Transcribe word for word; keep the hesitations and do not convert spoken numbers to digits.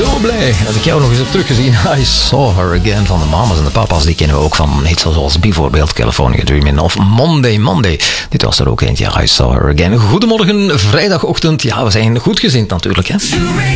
zo blij dat ik jou nog eens heb teruggezien. I Saw Her Again van de Mamas en de Papa's. Die kennen we ook van hits zoals bijvoorbeeld California Dreamin' of Monday Monday. Dit was er ook eentje, I Saw Her Again. Goedemorgen, vrijdagochtend. Ja, we zijn goedgezind natuurlijk, hè.